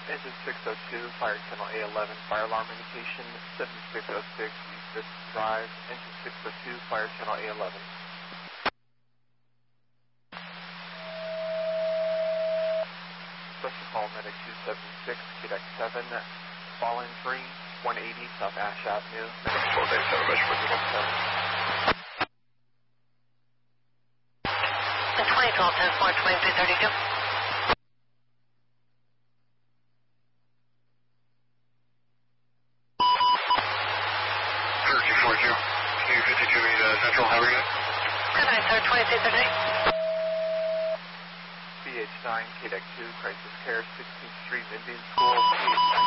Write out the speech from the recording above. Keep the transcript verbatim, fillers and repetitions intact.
Engine six oh two, fire channel A eleven, fire alarm indication, seventy-six oh six East Vista Drive. Engine six oh two, fire channel A eleven. Special call medic two seven six, K D E C seven, fall injury, one eighty South Ash Avenue. four day seven, measurement seven. twenty twelve, ten four, twenty-three thirty-two. Q fifty-two eight uh, Central, how are you? Good night, sir, twenty-three thirty-eight. B H nine, K D E C two, crisis care, sixteenth Street, Indian School, B H nine.